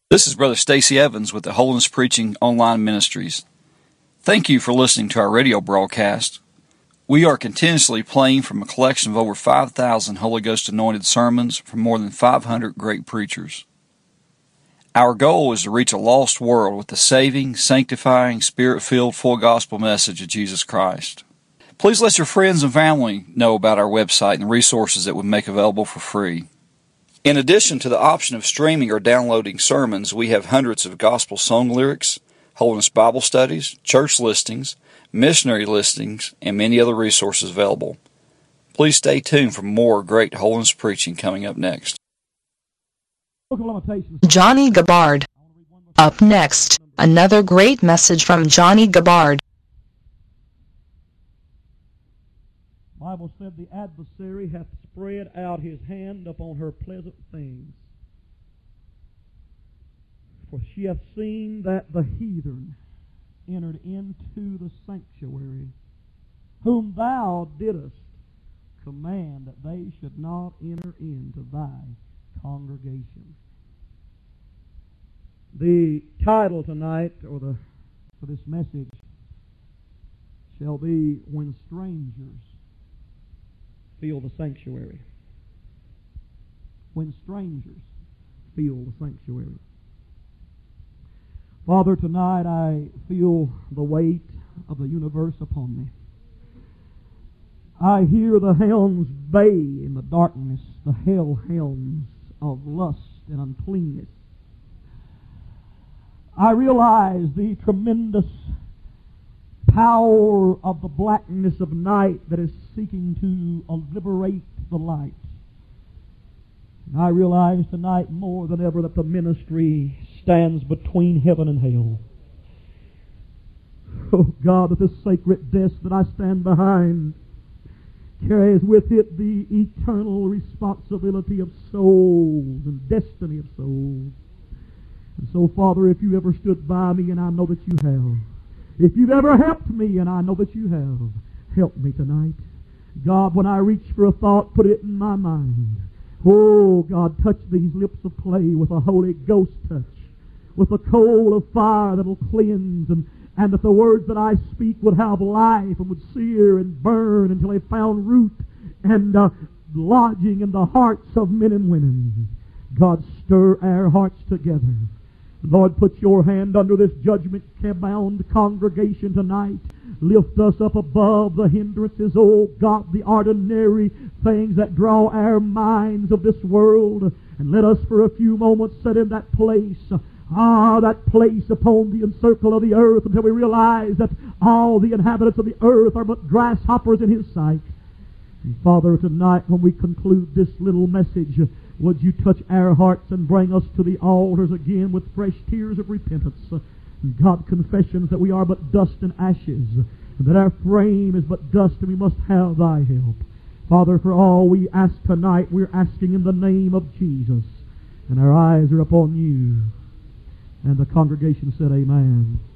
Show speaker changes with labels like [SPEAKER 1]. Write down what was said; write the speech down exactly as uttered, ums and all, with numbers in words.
[SPEAKER 1] This is Brother Stacy Evans with the Holiness Preaching Online Ministries. Thank you for listening to our radio broadcast. We are continuously playing from a collection of over five thousand Holy Ghost anointed sermons from more than five hundred great preachers. Our goal is to reach a lost world with the saving, sanctifying, spirit-filled, full gospel message of Jesus Christ. Please let your friends and family know about our website and the resources that we make available for free. In addition to the option of streaming or downloading sermons, we have hundreds of gospel song lyrics, Holiness Bible studies, church listings, missionary listings, and many other resources available. Please stay tuned for more great holiness preaching coming up next.
[SPEAKER 2] Johnny Gabbard. Up next, another great message from Johnny Gabbard.
[SPEAKER 3] The Bible said the adversary hath spread out his hand upon her pleasant things. For she hath seen that the heathen entered into the sanctuary, whom thou didst command that they should not enter into thy congregation. The title tonight, or the for this message, shall be When Strangers Fill the Sanctuary. When strangers fill the sanctuary. Father, tonight I feel the weight of the universe upon me. I hear the hounds bay in the darkness, the hell hounds of lust and uncleanness. I realize the tremendous power of the blackness of night that is seeking to liberate the light. And I realize tonight more than ever that the ministry stands between heaven and hell. Oh God, that this sacred desk that I stand behind carries with it the eternal responsibility of souls and destiny of souls. And so, Father, if you ever stood by me, and I know that you have, if you've ever helped me, and I know that you have, help me tonight. God, when I reach for a thought, put it in my mind. Oh, God, touch these lips of clay with a Holy Ghost touch, with a coal of fire that will cleanse, and, and that the words that I speak would have life and would sear and burn until they found root and uh, lodging in the hearts of men and women. God, stir our hearts together. Lord, put your hand under this judgment-bound congregation tonight. Lift us up above the hindrances, oh God, the ordinary things that draw our minds of this world. And let us for a few moments sit in that place, ah, that place upon the encircle of the earth, until we realize that all the inhabitants of the earth are but grasshoppers in His sight. And Father, tonight when we conclude this little message, would you touch our hearts and bring us to the altars again with fresh tears of repentance. And God, confessions that we are but dust and ashes, and that our frame is but dust, and we must have thy help. Father, for all we ask tonight, we're asking in the name of Jesus. And our eyes are upon you. And the congregation said, Amen.